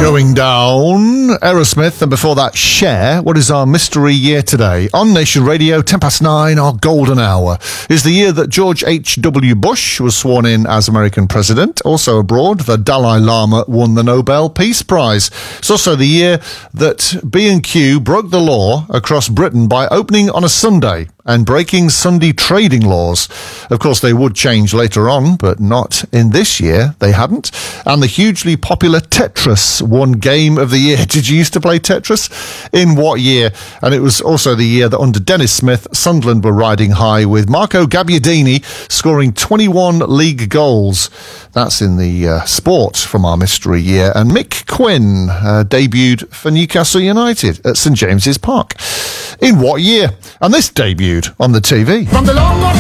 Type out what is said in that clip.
Going down, Aerosmith, and before that, Cher. What is our mystery year today? On Nation Radio, 9:10, our golden hour, is the year that George H.W. Bush was sworn in as American president. Also abroad, the Dalai Lama won the Nobel Peace Prize. It's also the year that B&Q broke the law across Britain by opening on a Sunday and breaking Sunday trading laws. Of course, they would change later on, but not in this year. They hadn't. And the hugely popular Tetris won Game of the Year. Did you used to play Tetris? In what year? And it was also the year that under Dennis Smith, Sunderland were riding high with Marco Gabbiadini scoring 21 league goals. That's in the sport from our mystery year. And Mick Quinn debuted for Newcastle United at St James's Park. In what year? And this debuted on the TV. From the long